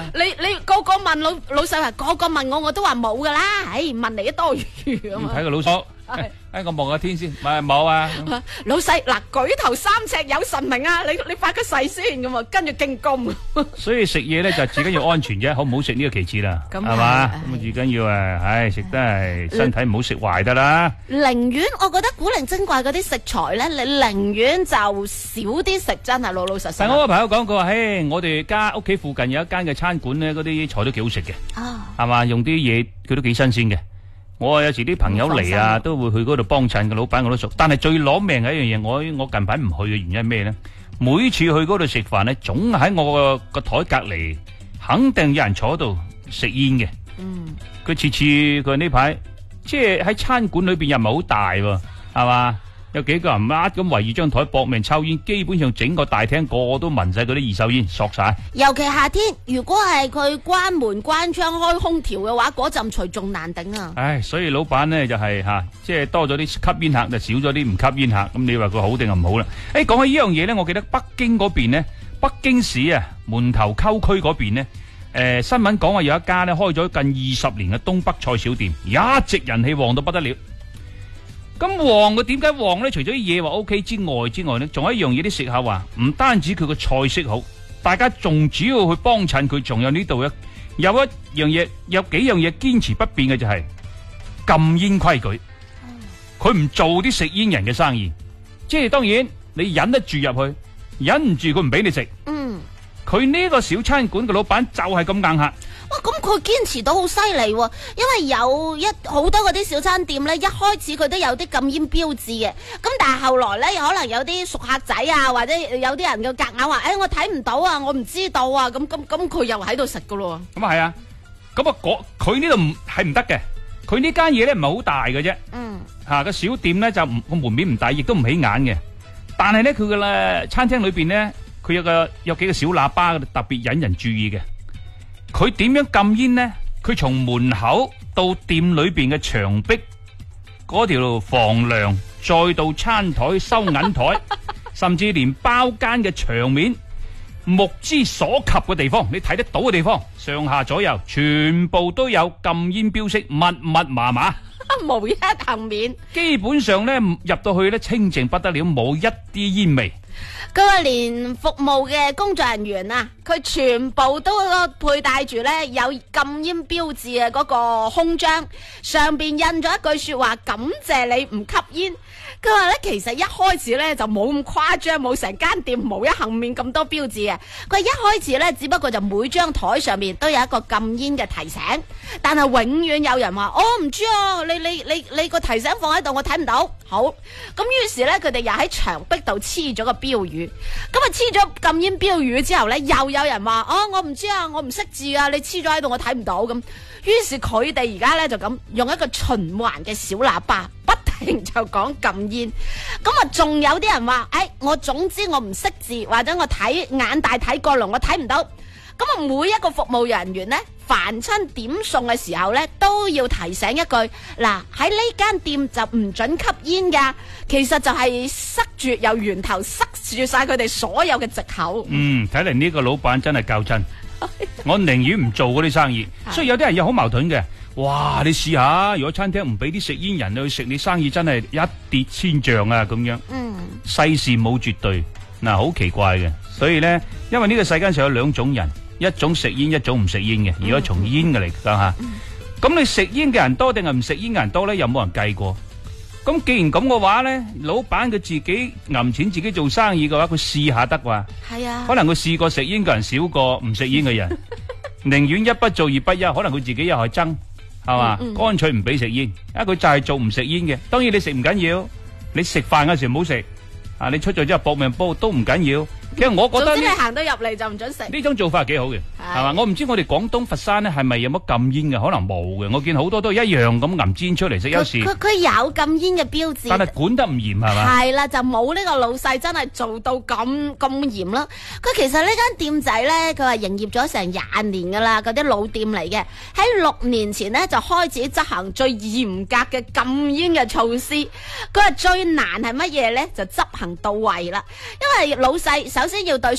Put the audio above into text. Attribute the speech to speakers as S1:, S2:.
S1: 你個個問老細話，個個問我都話冇噶啦，問你都多餘啊嘛。
S2: 睇個老細，我望下天先，唔係冇啊。
S1: 老細嗱，舉頭三尺有神明啊，你發個誓先咁啊，跟住敬功。
S2: 所以食嘢咧就自己要安全啫，好唔好食呢個其次啦，係嘛？咁最緊要食得係身體唔好食壞得啦。
S1: 寧願我覺得古靈精怪嗰啲食材咧，你寧願就少啲食，真係老老實實。
S2: 但我個朋友講過話，我哋家屋企附近有一間嘅餐館咧，嗰啲菜都幾好食嘅，係嘛？用啲嘢佢都幾新鮮嘅。我有時啲朋友嚟啊，都會去嗰度幫襯，個老闆我都熟。但係最攞命嘅一樣嘢，我近排唔去嘅原因係咩咧？每次去嗰度食飯咧，總喺我個台隔籬，肯定有人坐喺度食煙嘅。佢次次佢呢排，即係喺餐館裏邊又唔係好大喎，係嘛？有幾個人咁圍住張台搏命抽煙，基本上整個大廳個個都聞晒嗰啲二手煙，索晒。
S1: 尤其夏天，如果係佢關門關窗開空調嘅話，嗰陣除仲難頂啊！
S2: 唉，所以老闆呢就係即係多咗啲吸煙客，就少咗啲唔吸煙客。咁你話佢好定係唔好啦？講起呢樣嘢呢，我記得北京嗰邊呢，北京市啊門頭溝區嗰邊呢，新聞講話有一家呢開咗近20年嘅東北菜小店，一直人氣旺到不得了。咁旺嘅點解旺呢？除咗啲嘢話 OK 之外呢，仲有一樣嘢啲食客話，唔單止佢個菜式好，大家仲主要去幫襯佢，仲有呢度有一樣嘢，有幾樣嘢堅持不變嘅就係禁煙規矩。佢唔做啲食煙人嘅生意，即係當然你忍得住入去，忍唔住佢唔俾你食。佢呢個小餐館嘅老闆就係咁硬客。
S1: 咁佢堅持到好犀利，因為有好多嗰啲小餐店呢，一開始佢都有啲禁煙標誌嘅，咁但係後來呢，可能有啲熟客仔啊，或者有啲人嘅夾硬話，我睇唔到啊，我唔知道啊，咁佢又喺度食噶咯。
S2: 咁啊係啊，咁啊佢呢度係唔得嘅，佢呢間嘢呢唔係好大嘅啫，個小店呢就個門面唔大，亦都唔起眼嘅，但係呢，佢嘅餐廳裏邊呢，佢有幾個小喇叭特別引人注意嘅。佢點樣禁煙呢？佢從門口到店裏邊嘅牆壁嗰條房梁，再到餐台、收銀台，甚至連包間嘅牆面，目之所及嘅地方，你睇得到嘅地方，上下左右全部都有禁煙標識，密密麻麻，
S1: 無一幸免。基
S2: 本上呢，入到去呢，清靜不得了，冇一啲煙味。
S1: 佢話連服務嘅工作人員啊，佢全部都佩戴住咧有禁煙標誌嘅嗰個胸章，上邊印咗一句說話：感謝你唔吸煙。佢話咧，其實一開始咧就冇咁誇張，冇成間店無一幸免咁多標誌嘅。佢一開始咧只不過就每張台上面都有一個禁煙嘅提醒，但係永遠有人話：我唔知啊，你個提醒放喺度，我睇唔到。好，咁於是咧佢哋又喺牆壁度黐咗個標語。咁啊黐咗禁煙標語之後咧，又有人話：我唔知啊，我唔識字啊，你黐咗喺度，我睇唔到。咁於是佢哋而家咧就咁用一個循環嘅小喇叭，不停就講禁煙。咁啊仲有啲人話：我總之我唔識字，或者我睇眼大睇過籠，我睇唔到。咁啊每一個服務人員呢，凡親點餸嘅時候呢，都要提醒一句：嗱，喺呢間店就唔准吸煙噶。其實就係塞住由源頭塞住晒佢哋所有嘅藉口。
S2: 睇嚟呢個老闆真係較真。我寧願唔做嗰啲生意。所以有啲人又好矛盾嘅。哇！你試下，如果餐廳唔俾啲食煙人去食，你生意真係一跌千丈啊！咁樣。世事冇絕對，好奇怪嘅。所以呢，因為呢個世間上有兩種人。一種食煙，一種唔食煙嘅。如果從煙嘅嚟講吓，咁你食煙嘅人多定係唔食煙嘅人多咧？有冇人計過？咁既然咁嘅話咧，老闆佢自己揞錢自己做生意嘅話，佢試下得啩？係啊，可能佢試過食煙嘅人少過唔食煙嘅人，寧願一不做二不休，可能佢自己又係憎，係嘛？乾脆唔俾食煙，佢就係做唔食煙嘅。當然你食唔緊要，你食飯嘅時候唔好食，你出咗之後搏命煲都唔緊要。其實我覺得，總之你行到入嚟就唔准食。呢種做法係幾好嘅，係嘛？我唔知我哋廣東佛山咧係咪有乜禁煙嘅？可能冇嘅。我見好多都一樣咁揞煙出嚟食。有時佢有禁煙嘅標誌，但係管得唔嚴係嘛？係啦，就冇呢個老細真係做到咁嚴啦。佢其實呢間店仔咧，佢話營業咗成20年噶啦，嗰啲老店嚟嘅。喺6年前呢，就開始執行最嚴格嘅禁煙嘅措施。佢話最難係乜嘢咧？就執行到位啦，因為老細首先要對